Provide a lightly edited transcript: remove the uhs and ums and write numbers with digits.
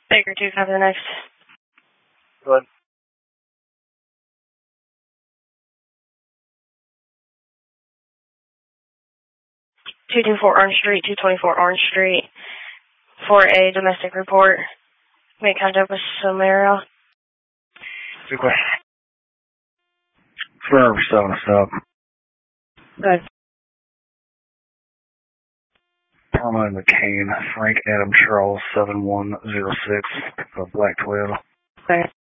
Baker 2, cover the next. Go ahead. 224 Orange Street, 224 Orange Street, for a domestic report. Make contact with Samara. Good question. Forever 7 up. Good. Parma McCain, Frank Adam Charles 7106, a black Toyota. Sorry.